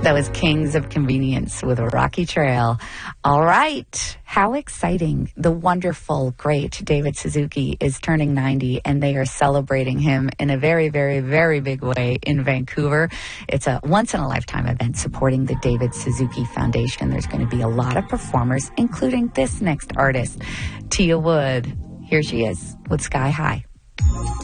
That was Kings of Convenience with a Rocky Trail. All right. How exciting. The wonderful, great David Suzuki is turning 90, and they are celebrating him in a very, very, very big way in Vancouver. It's a once-in-a-lifetime event supporting the David Suzuki Foundation. There's going to be a lot of performers, including this next artist, Tia Wood. Here she is with Sky High.